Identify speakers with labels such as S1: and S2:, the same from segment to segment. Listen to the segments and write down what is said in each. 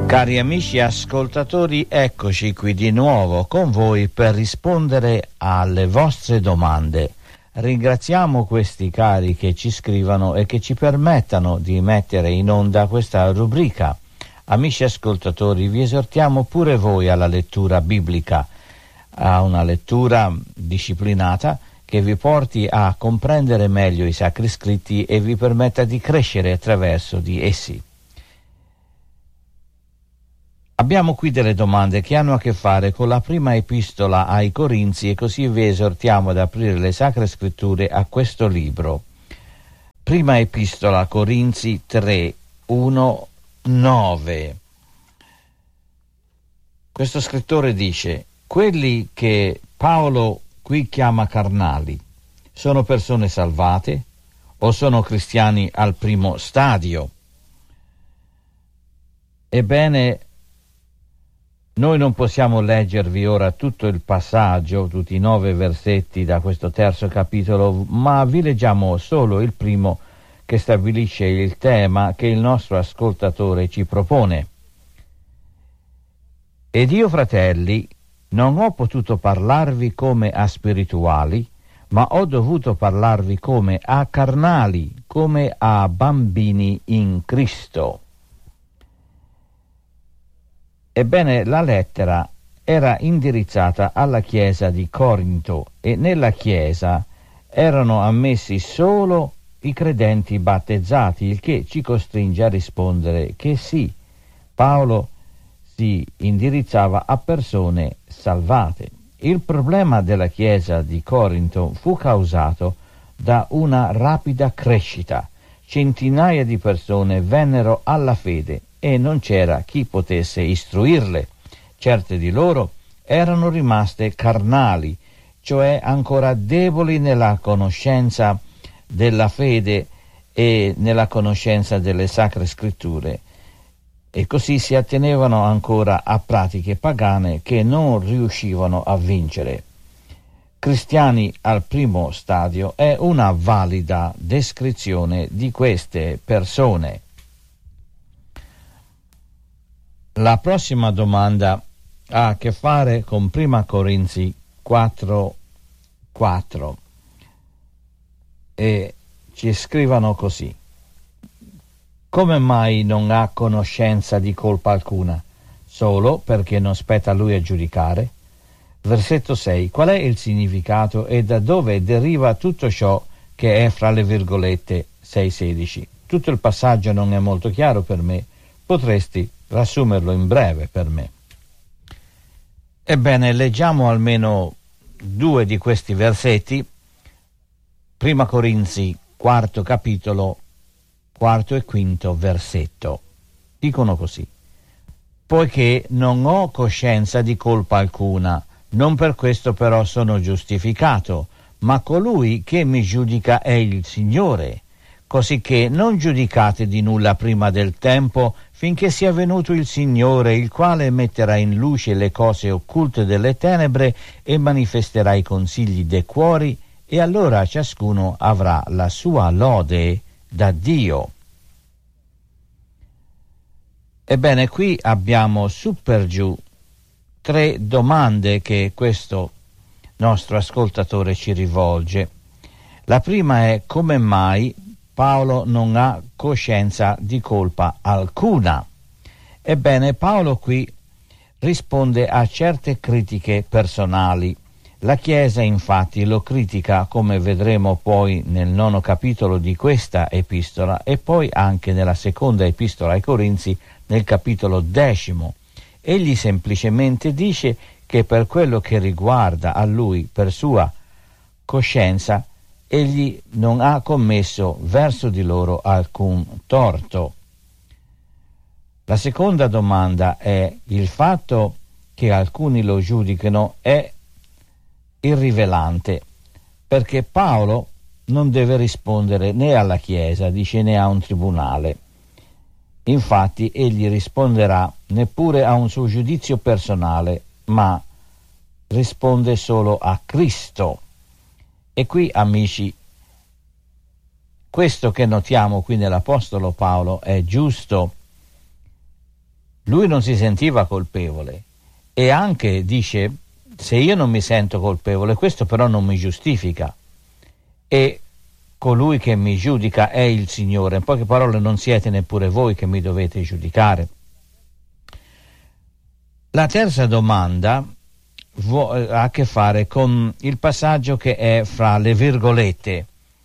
S1: Cari amici ascoltatori, eccoci qui di nuovo con voi per rispondere alle vostre domande. Ringraziamo questi cari che ci scrivano e che ci permettano di mettere in onda questa rubrica. Amici ascoltatori, vi esortiamo pure voi alla lettura biblica, a una lettura disciplinata che vi porti a comprendere meglio i Sacri Scritti e vi permetta di crescere attraverso di essi. Abbiamo qui delle domande che hanno a che fare con la prima epistola ai Corinzi e così vi esortiamo ad aprire le Sacre Scritture a questo libro. Prima epistola a Corinzi 3, 1, 9. Questo scrittore dice: quelli che Paolo qui chiama carnali sono persone salvate o sono cristiani al primo stadio? Ebbene, noi non possiamo leggervi ora tutto il passaggio, tutti i 9 versetti da questo terzo capitolo, ma vi leggiamo solo il primo che stabilisce il tema che il nostro ascoltatore ci propone. Ed io, fratelli, non ho potuto parlarvi come a spirituali, ma ho dovuto parlarvi come a carnali, come a bambini in Cristo. Ebbene, la lettera era indirizzata alla chiesa di Corinto e nella chiesa erano ammessi solo i credenti battezzati, il che ci costringe a rispondere che sì, Paolo si indirizzava a persone salvate. Il problema della chiesa di Corinto fu causato da una rapida crescita. Centinaia di persone vennero alla fede e non c'era chi potesse istruirle. Certe di loro erano rimaste carnali, cioè ancora deboli nella conoscenza della fede e nella conoscenza delle Sacre Scritture, e così si attenevano ancora a pratiche pagane che non riuscivano a vincere. Cristiani al primo stadio è una valida descrizione di queste persone. La prossima domanda ha a che fare con Prima Corinzi 4:4 e ci scrivono così: come mai non ha conoscenza di colpa alcuna? Solo perché non spetta a lui a giudicare? Versetto 6. Qual è il significato e da dove deriva tutto ciò che è fra le virgolette 6:16? Tutto il passaggio non è molto chiaro per me. Potresti riassumerlo in breve per me? Ebbene, leggiamo almeno 2 di questi versetti. Prima Corinzi, 4 capitolo, 4 e 5 versetto. Dicono così: poiché non ho coscienza di colpa alcuna, non per questo però sono giustificato, ma colui che mi giudica è il Signore. Cosicché non giudicate di nulla prima del tempo, finché sia venuto il Signore, il quale metterà in luce le cose occulte delle tenebre e manifesterà i consigli dei cuori, e allora ciascuno avrà la sua lode da Dio. Ebbene, qui abbiamo su per giù 3 domande che questo nostro ascoltatore ci rivolge. La prima è: come mai Paolo non ha coscienza di colpa alcuna? Ebbene, Paolo qui risponde a certe critiche personali. La Chiesa infatti lo critica, come vedremo poi nel 9 capitolo di questa epistola e poi anche nella seconda epistola ai Corinzi nel capitolo 10. Egli semplicemente dice che per quello che riguarda a lui, per sua coscienza, egli non ha commesso verso di loro alcun torto. La seconda domanda è: il fatto che alcuni lo giudicano è irrilevante, perché Paolo non deve rispondere né alla Chiesa, dice, né a un tribunale. Infatti egli risponderà neppure a un suo giudizio personale, ma risponde solo a Cristo. E qui, amici, questo che notiamo qui nell'Apostolo Paolo è giusto. Lui non si sentiva colpevole e anche dice: se io non mi sento colpevole, questo però non mi giustifica, e colui che mi giudica è il Signore. In poche parole, non siete neppure voi che mi dovete giudicare. La terza domanda ha a che fare con il passaggio che è fra le virgolette,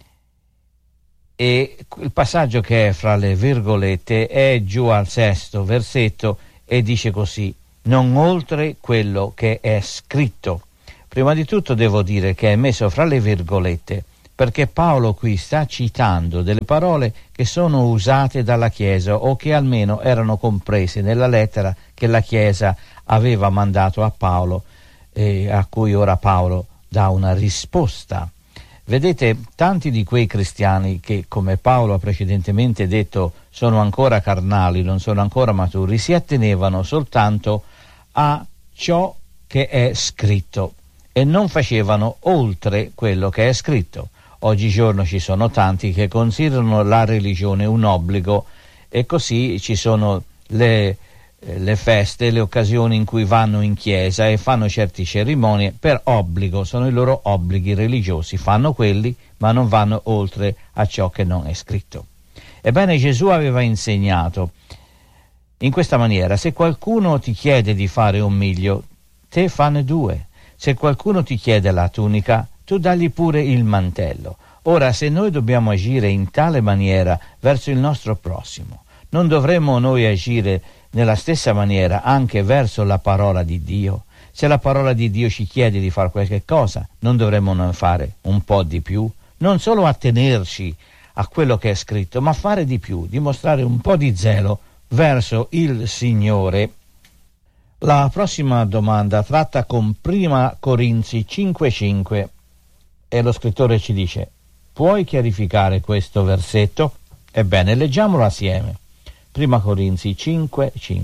S1: e il passaggio che è fra le virgolette è giù al 6° versetto e dice così: non oltre quello che è scritto. Prima di tutto devo dire che è messo fra le virgolette perché Paolo qui sta citando delle parole che sono usate dalla Chiesa, o che almeno erano comprese nella lettera che la Chiesa aveva mandato a Paolo, a cui ora Paolo dà una risposta. Vedete, tanti di quei cristiani che, come Paolo ha precedentemente detto, sono ancora carnali, non sono ancora maturi, si attenevano soltanto a ciò che è scritto e non facevano oltre quello che è scritto. Oggigiorno ci sono tanti che considerano la religione un obbligo, e così ci sono le feste, le occasioni in cui vanno in chiesa e fanno certe cerimonie per obbligo, sono i loro obblighi religiosi, fanno quelli ma non vanno oltre a ciò che non è scritto. Ebbene, Gesù aveva insegnato in questa maniera: se qualcuno ti chiede di fare un miglio, te fanne 2. Se qualcuno ti chiede la tunica, tu dagli pure il mantello. Ora, se noi dobbiamo agire in tale maniera verso il nostro prossimo, non dovremmo noi agire nella stessa maniera anche verso la parola di Dio? Se la parola di Dio ci chiede di fare qualche cosa, non dovremmo noi fare un po' di più? Non solo attenerci a quello che è scritto, ma fare di più, dimostrare un po' di zelo verso il Signore. La prossima domanda tratta con Prima Corinzi 5,5 e lo scrittore ci dice: puoi chiarificare questo versetto? Ebbene, leggiamolo assieme. Prima Corinzi 5,5.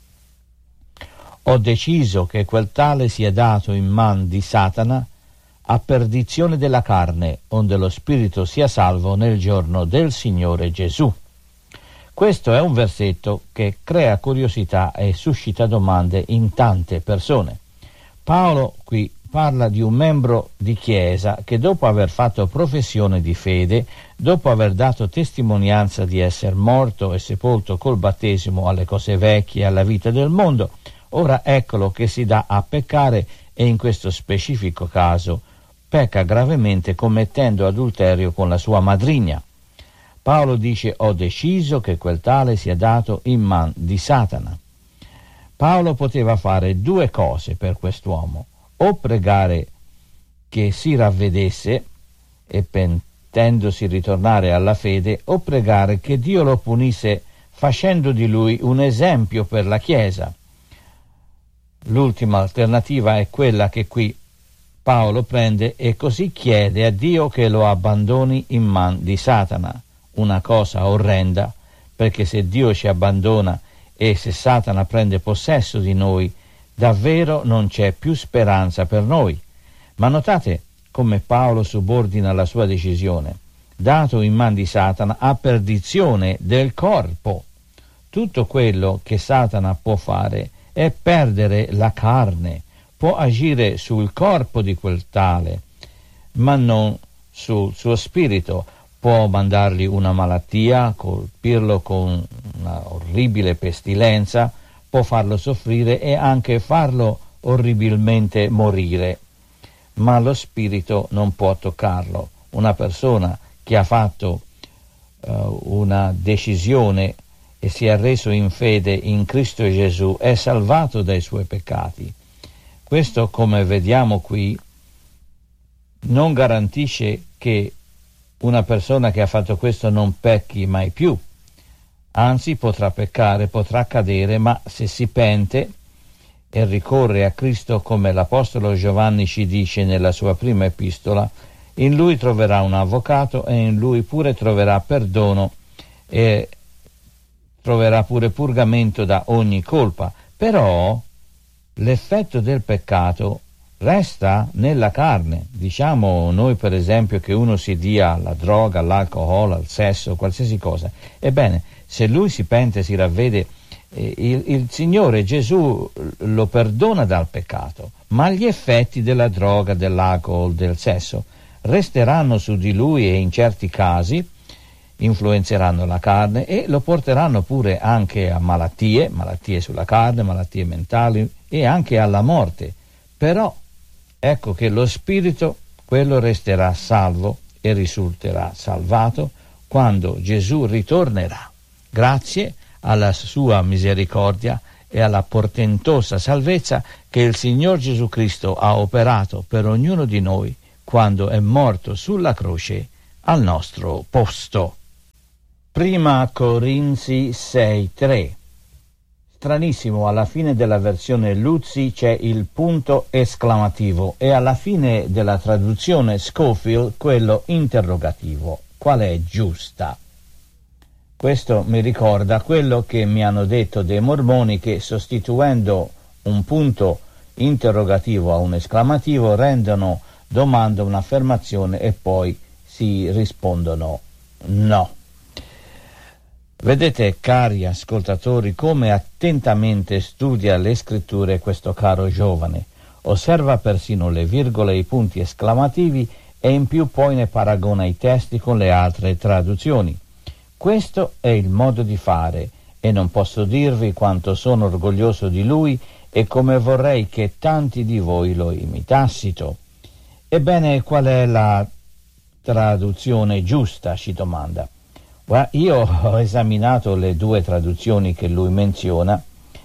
S1: Ho deciso che quel tale sia dato in man di Satana a perdizione della carne, onde lo spirito sia salvo nel giorno del Signore Gesù. Questo è un versetto che crea curiosità e suscita domande in tante persone. Paolo qui parla di un membro di chiesa che, dopo aver fatto professione di fede, dopo aver dato testimonianza di essere morto e sepolto col battesimo alle cose vecchie e alla vita del mondo, ora eccolo che si dà a peccare, e in questo specifico caso pecca gravemente commettendo adulterio con la sua madrigna. Paolo dice: ho deciso che quel tale sia dato in man di Satana. Paolo poteva fare 2 cose per quest'uomo: o pregare che si ravvedesse e pentendosi ritornare alla fede, o pregare che Dio lo punisse facendo di lui un esempio per la Chiesa. L'ultima alternativa è quella che qui Paolo prende e così chiede a Dio che lo abbandoni in man di Satana. Una cosa orrenda, perché se Dio ci abbandona e se Satana prende possesso di noi, davvero non c'è più speranza per noi. Ma notate come Paolo subordina la sua decisione: dato in man di Satana a perdizione del corpo. Tutto quello che Satana può fare è perdere la carne, può agire sul corpo di quel tale, ma non sul suo spirito. Può mandargli una malattia, colpirlo con una orribile pestilenza, può farlo soffrire e anche farlo orribilmente morire, ma lo spirito non può toccarlo. Una persona che ha fatto una decisione e si è reso in fede in Cristo Gesù è salvato dai suoi peccati. Questo, come vediamo qui, non garantisce che una persona che ha fatto questo non pecchi mai più. Anzi, potrà peccare, potrà cadere, ma se si pente e ricorre a Cristo, come l'Apostolo Giovanni ci dice nella sua prima epistola, in Lui troverà un avvocato e in Lui pure troverà perdono e troverà pure purgamento da ogni colpa. Però l'effetto del peccato resta nella carne. Diciamo noi per esempio che uno si dia alla droga, all'alcol, al sesso, qualsiasi cosa. Ebbene, se lui si pente, si ravvede il Signore Gesù lo perdona dal peccato, ma gli effetti della droga, dell'alcol, del sesso resteranno su di lui e in certi casi influenzeranno la carne e lo porteranno pure anche a malattie sulla carne, malattie mentali e anche alla morte. Però ecco che lo spirito, quello resterà salvo e risulterà salvato quando Gesù ritornerà, grazie alla sua misericordia e alla portentosa salvezza che il Signor Gesù Cristo ha operato per ognuno di noi quando è morto sulla croce al nostro posto. Prima Corinzi 6:3. Stranissimo, alla fine della versione Luzzi c'è il punto esclamativo e alla fine della traduzione Scofield quello interrogativo. Qual è giusta? Questo mi ricorda quello che mi hanno detto dei mormoni, che sostituendo un punto interrogativo a un esclamativo rendono domanda un'affermazione e poi si rispondono no. Vedete, cari ascoltatori, come attentamente studia le scritture questo caro giovane. Osserva persino le virgole e i punti esclamativi e in più poi ne paragona i testi con le altre traduzioni. Questo è il modo di fare e non posso dirvi quanto sono orgoglioso di lui e come vorrei che tanti di voi lo imitassero. Ebbene, qual è la traduzione giusta? Si domanda. Io ho esaminato le 2 traduzioni che lui menziona,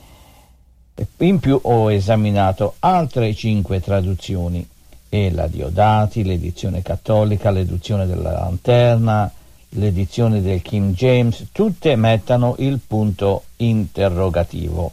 S1: in più ho esaminato altre 5 traduzioni, e la Diodati, l'edizione cattolica, l'edizione della Lanterna, l'edizione del King James, tutte mettono il punto interrogativo.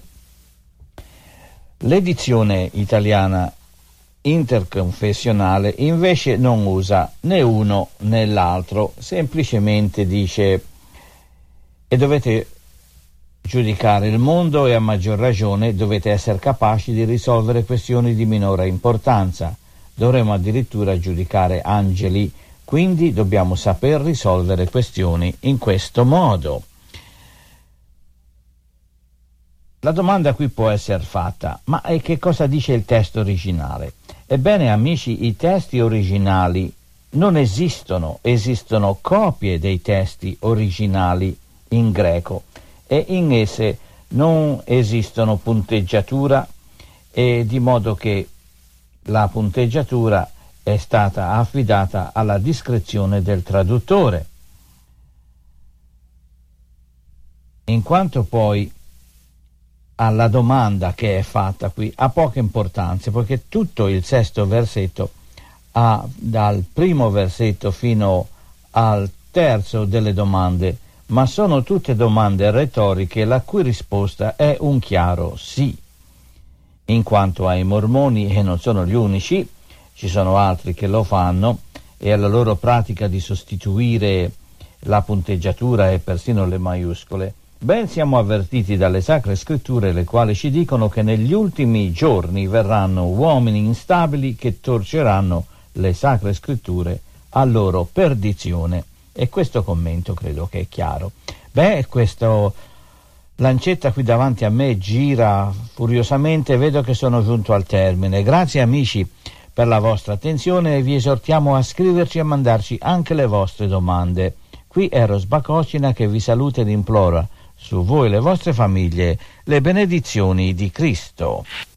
S1: L'edizione italiana interconfessionale invece non usa né uno né l'altro, semplicemente dice: e dovete giudicare il mondo, e a maggior ragione dovete essere capaci di risolvere questioni di minore importanza. Dovremo addirittura giudicare angeli, quindi dobbiamo saper risolvere questioni in questo modo. La domanda qui può essere fatta: ma che cosa dice il testo originale? Ebbene, amici, i testi originali non esistono, esistono copie dei testi originali in greco e in esse non esistono punteggiatura, e di modo che la punteggiatura è stata affidata alla discrezione del traduttore. In quanto poi alla domanda che è fatta qui ha poca importanza, perché tutto il 6° versetto ha dal primo versetto fino al 3° delle domande, ma sono tutte domande retoriche la cui risposta è un chiaro sì. In quanto ai mormoni, e non sono gli unici, ci sono altri che lo fanno, e alla loro pratica di sostituire la punteggiatura e persino le maiuscole, ben siamo avvertiti dalle Sacre Scritture, le quali ci dicono che negli ultimi giorni verranno uomini instabili che torceranno le Sacre Scritture a loro perdizione. E questo commento credo che è chiaro. Questo lancetta qui davanti a me gira furiosamente, vedo che sono giunto al termine. Grazie amici per la vostra attenzione e vi esortiamo a scriverci e a mandarci anche le vostre domande. Qui è Eros Bacocina che vi saluta ed implora su voi e le vostre famiglie le benedizioni di Cristo.